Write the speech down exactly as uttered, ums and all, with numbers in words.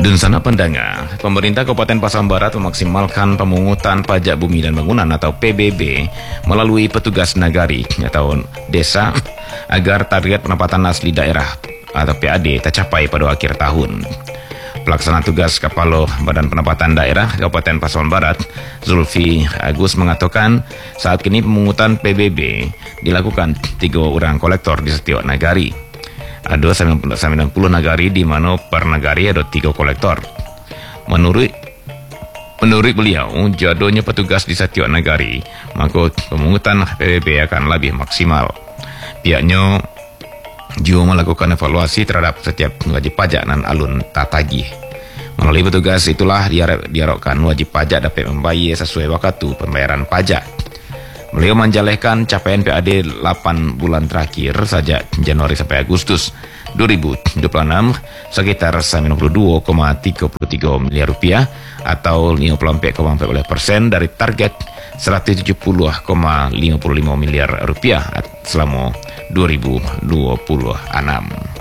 Dan sana pendengar, pemerintah Kabupaten Pasaman Barat memaksimalkan pemungutan pajak bumi dan bangunan atau P B B melalui petugas nagari atau desa agar target pendapatan asli daerah atau P A D tercapai pada akhir tahun. Pelaksana tugas Kepala Badan Pendapatan Daerah Kabupaten Pasaman Barat, Zulfi Agus, mengatakan saat kini pemungutan P B B dilakukan tiga orang kolektor di setiap nagari. Ada sembilan puluh nagari di mana per nagari ada tiga kolektor. Menurut menurut beliau, jadwalnya petugas di setiap nagari, maka pemungutan P B B akan lebih maksimal. Pihaknya juga melakukan evaluasi terhadap setiap wajib pajak dan alun tatagih. Melalui petugas itulah diharapkan wajib pajak dapat membayar sesuai waktu pembayaran pajak. Beliau menjalehkan capaian P A D delapan bulan terakhir saja Januari sampai Agustus dua ribu dua puluh enam sekitar sembilan puluh dua koma tiga tiga miliar rupiah atau lima puluh empat koma empat belas persen dari target seratus tujuh puluh koma lima lima miliar rupiah selama dua ribu dua puluh enam.